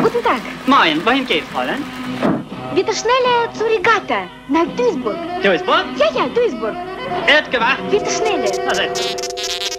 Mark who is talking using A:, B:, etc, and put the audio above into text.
A: Guten Tag.
B: Moin, wohin geht's, Fräulein?
A: Wieder schneller zur Regatta, nach Duisburg.
B: Duisburg?
A: Ja, Duisburg.
B: Wird gewacht.
A: Wieder schneller.
B: Na, selbst.